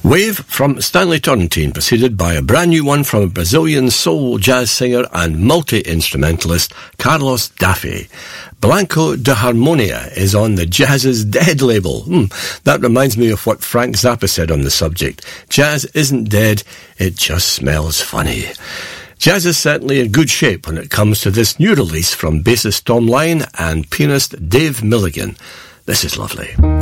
Wave from Stanley Turrentine, preceded by a brand new one from a Brazilian soul jazz singer and multi-instrumentalist Carlos Daffy. Blanco de Harmonia is on the Jazz is Dead label. That reminds me of what Frank Zappa said on the subject. Jazz isn't dead, it just smells funny. Jazz is certainly in good shape when it comes to this new release from bassist Tom Line and pianist Dave Milligan. This is lovely.